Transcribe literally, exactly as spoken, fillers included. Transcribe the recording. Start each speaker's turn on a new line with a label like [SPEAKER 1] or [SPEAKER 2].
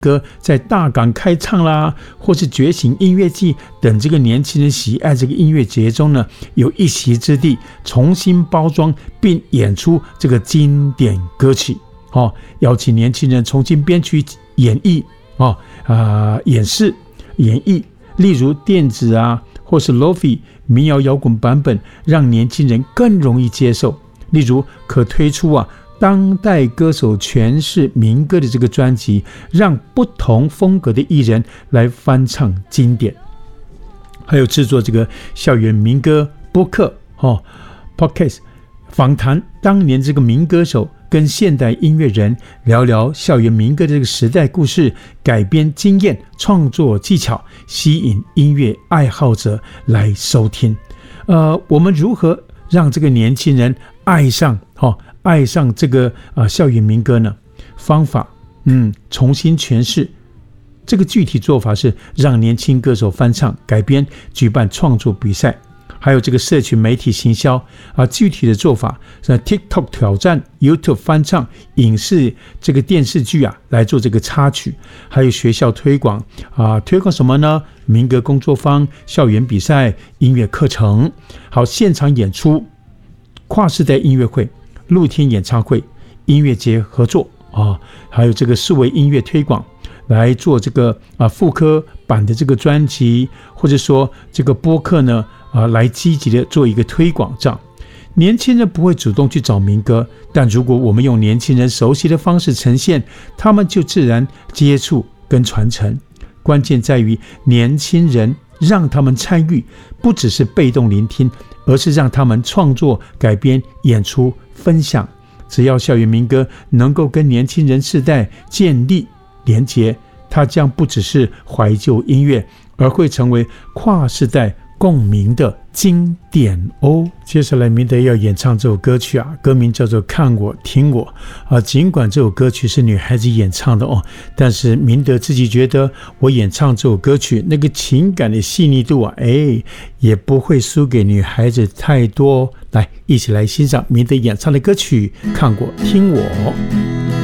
[SPEAKER 1] 歌在大港开唱啦，或是觉醒音乐季等这个年轻人喜爱这个音乐节中呢，有一席之地，重新包装并演出这个经典歌曲。哦，邀请年轻人重新编曲演绎，哦，啊、呃，演示演绎，例如电子啊，或是 Lo-Fi 民谣摇滚版本，让年轻人更容易接受。例如，可推出啊当代歌手诠释民歌的这个专辑，让不同风格的艺人来翻唱经典。还有制作这个校园民歌播客，哦 ，Podcast 访谈当年这个民歌手。跟现代音乐人聊聊校园民歌的这个时代故事，改编经验、创作技巧，吸引音乐爱好者来收听。呃，我们如何让这个年轻人爱上，哦，爱上这个啊、呃、校园民歌呢？方法，嗯，重新诠释。这个具体做法是让年轻歌手翻唱、改编、举办创作比赛。还有这个社群媒体行销啊，具体的做法是 TikTok 挑战、YouTube 翻唱、影视这个电视剧啊来做这个插曲，还有学校推广啊，推广什么呢？民歌工作坊、校园比赛、音乐课程，好，现场演出、跨世代音乐会、露天演唱会、音乐节合作啊，还有这个数位音乐推广。来做这个啊复刻版的这个专辑，或者说这个播客呢啊，来积极的做一个推广。这样，年轻人不会主动去找民歌，但如果我们用年轻人熟悉的方式呈现，他们就自然接触跟传承。关键在于年轻人让他们参与，不只是被动聆听，而是让他们创作、改编、演出、分享。只要校园民歌能够跟年轻人世代建立连结，它将不只是怀旧音乐，而会成为跨世代共鸣的经典哦。接下来明德要演唱这首歌曲啊，歌名叫做《看我听我》啊。尽管这首歌曲是女孩子演唱的哦，但是明德自己觉得我演唱这首歌曲那个情感的细腻度啊，哎，也不会输给女孩子太多。来，一起来欣赏明德演唱的歌曲《看我听我》。